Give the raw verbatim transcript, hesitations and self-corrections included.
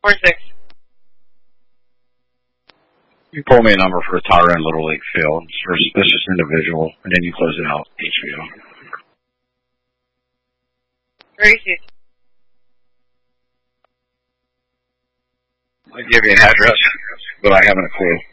Four six. You pull me a number for a Tyrone Little League field. It's for a suspicious individual, and then you close it out, H B O. Thirty-two. I give you an address, but I haven't a clue.